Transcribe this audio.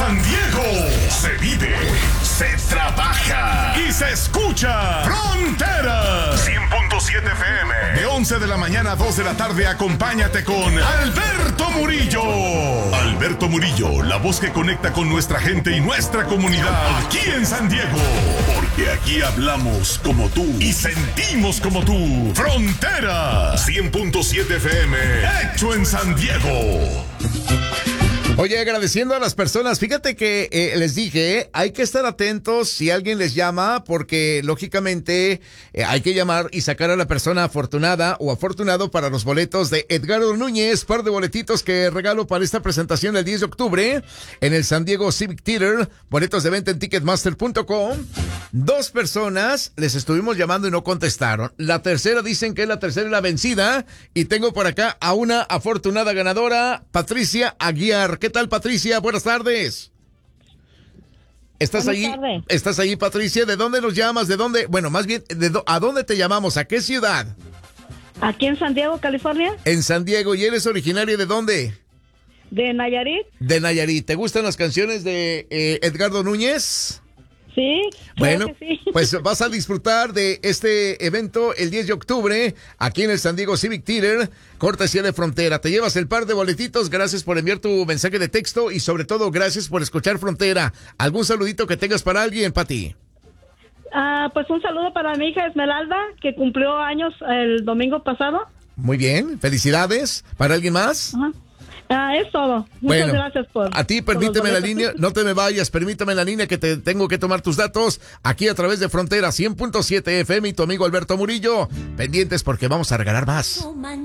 San Diego se vive, se trabaja y se escucha. Fronteras 100.7 FM. De 11 de la mañana a 2 de la tarde, acompáñate con Alberto Murillo. Alberto Murillo, la voz que conecta con nuestra gente y nuestra comunidad aquí en San Diego. Porque aquí hablamos como tú y sentimos como tú. Fronteras 100.7 FM. Hecho en San Diego. Oye, agradeciendo a las personas, fíjate que les dije, hay que estar atentos si alguien les llama, porque lógicamente hay que llamar y sacar a la persona afortunada o afortunado para los boletos de Edgardo Núñez, par de boletitos que regalo para esta presentación el 10 de octubre en el San Diego Civic Theater, boletos de venta en Ticketmaster.com. 2 personas les estuvimos llamando y no contestaron. La tercera dicen que es la tercera y la vencida, y tengo por acá a una afortunada ganadora, Patricia Aguiar. ¿Qué tal, Patricia? Buenas tardes. ¿Estás Buenas ahí? tardes. ¿Estás ahí, Patricia? ¿De dónde nos llamas? ¿De dónde? Bueno, más bien, ¿a dónde te llamamos? ¿A qué ciudad? Aquí en San Diego, California, En San Diego. ¿Y eres originaria de dónde? de Nayarit. De Nayarit. ¿Te gustan las canciones de Edgardo Núñez? Sí, Bueno, claro que sí. pues vas a disfrutar de este evento el 10 de octubre aquí en el San Diego Civic Theater, cortesía de Frontera. Te llevas el par de boletitos, gracias por enviar tu mensaje de texto y sobre todo gracias por escuchar Frontera. ¿Algún saludito que tengas para alguien, Pati? Pues un saludo para mi hija Esmeralda, que cumplió años el domingo pasado. Muy bien, felicidades. ¿Para alguien más? Ajá. Es todo. Bueno, Muchas gracias por... a ti por los permíteme la boletos. línea, no te me vayas, permítame la línea que te tengo que tomar tus datos aquí a través de Frontera 100.7 FM y tu amigo Alberto Murillo. Pendientes porque vamos a regalar más.